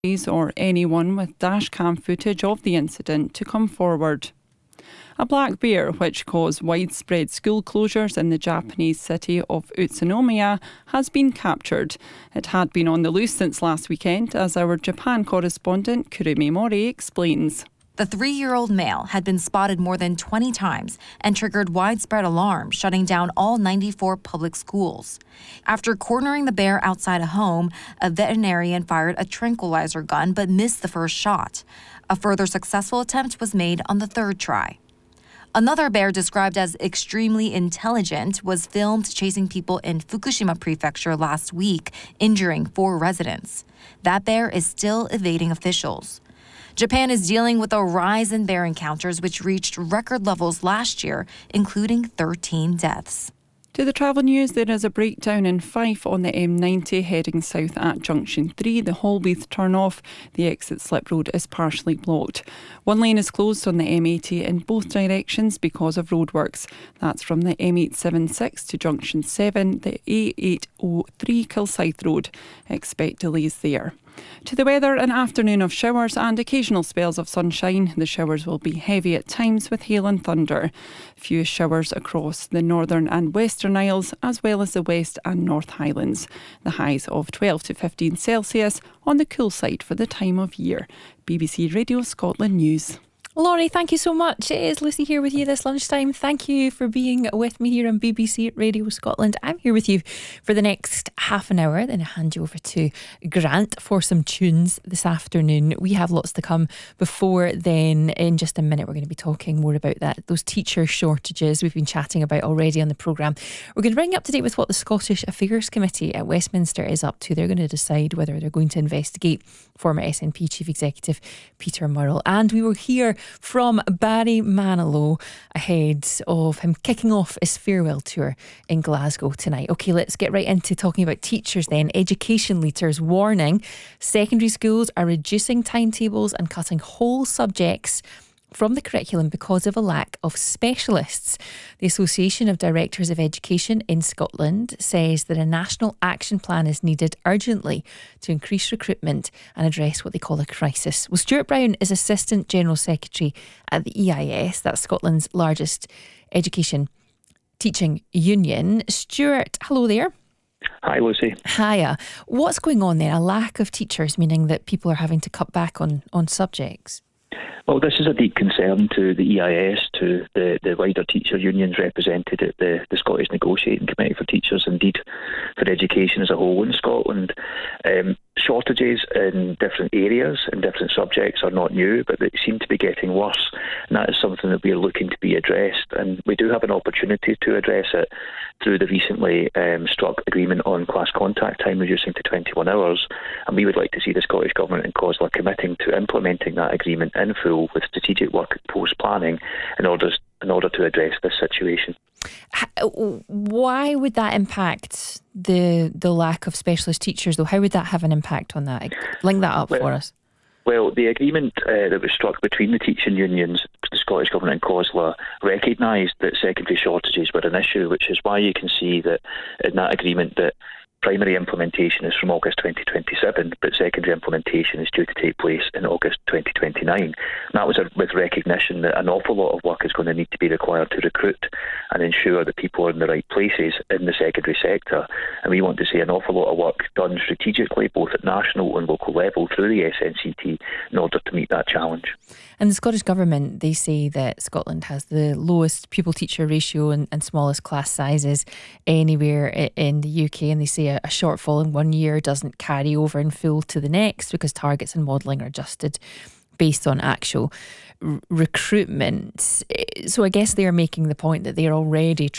or anyone with dashcam footage of the incident to come forward. A black bear, which caused widespread school closures in the Japanese city of Utsunomiya, has been captured. It had been on the loose since last weekend, as our Japan correspondent Kurumi Mori explains. The 3-year-old male had been spotted more than 20 times and triggered widespread alarm, shutting down all 94 public schools. After cornering the bear outside a home, a veterinarian fired a tranquilizer gun but missed the first shot. A further successful attempt was made on the third try. Another bear described as extremely intelligent was filmed chasing people in Fukushima Prefecture last week, injuring 4 residents. That bear is still evading officials. Japan is dealing with a rise in bear encounters, which reached record levels last year, including 13 deaths. To the travel news, there is a breakdown in Fife on the M90 heading south at Junction 3. The Holbeath turn-off, the exit slip road is partially blocked. One lane is closed on the M80 in both directions because of roadworks. That's from the M876 to Junction 7, the A803 Kilsyth Road. Expect delays there. To the weather, an afternoon of showers and occasional spells of sunshine. The showers will be heavy at times with hail and thunder. Few showers across the northern and western Isles, as well as the West and North Highlands. The highs of 12 to 15 Celsius on the cool side for the time of year. BBC Radio Scotland News. Laurie, thank you so much. It is Lucy here with you this lunchtime. Thank you for being with me here on BBC Radio Scotland. I'm here with you for the next half an hour, then I'll hand you over to Grant for some tunes this afternoon. We have lots to come before then. In just a minute, we're going to be talking more about those teacher shortages we've been chatting about already on the programme. We're going to bring you up to date with what the Scottish Affairs Committee at Westminster is up to. They're going to decide whether they're going to investigate former SNP Chief Executive Peter Murrell. And we will hear from Barry Manilow ahead of him kicking off his farewell tour in Glasgow tonight. OK, let's get right into talking about teachers then. Education leaders warning secondary schools are reducing timetables and cutting whole subjects from the curriculum because of a lack of specialists. The Association of Directors of Education in Scotland says that a national action plan is needed urgently to increase recruitment and address what they call a crisis. Well, Stuart Brown is Assistant General Secretary at the EIS, that's Scotland's largest education teaching union. Stuart, hello there. Hi, Lucy. Hiya. What's going on there? A lack of teachers, meaning that people are having to cut back on subjects? Well, this is a deep concern to the EIS, to the wider teacher unions represented at the Scottish Negotiating Committee for Teachers, indeed for education as a whole in Scotland. Shortages in different areas and different subjects are not new, but they seem to be getting worse, and that is something that we are looking to be addressed. And we do have an opportunity to address it through the recently struck agreement on class contact time reducing to 21 hours, and we would like to see the Scottish Government and COSLA committing to implementing that agreement in full with strategic workforce planning in order to address this situation. Why would that impact the lack of specialist teachers, though? How would that have an impact on that? Link that up for us. Well, the agreement that was struck between the teaching unions, the Scottish Government and COSLA, recognised that secondary shortages were an issue, which is why you can see that in that agreement that primary implementation is from August 2027, but secondary implementation is due to take place in August 2029. And that was with recognition that an awful lot of work is going to need to be required to recruit and ensure that people are in the right places in the secondary sector. And we want to see an awful lot of work done strategically, both at national and local level through the SNCT in order to meet that challenge. And the Scottish Government, they say that Scotland has the lowest pupil-teacher ratio and smallest class sizes anywhere in the UK, and they say a shortfall in one year doesn't carry over in full to the next because targets and modelling are adjusted based on actual recruitment. So I guess they're making the point that they're already